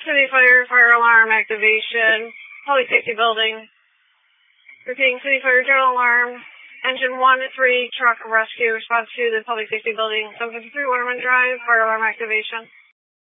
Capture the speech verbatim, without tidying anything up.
City Fire, fire alarm activation, public safety building. Repeating, City Fire, general alarm, engine one three, truck rescue, response to the public safety building, seven fifty-three Waterman Drive, fire alarm activation.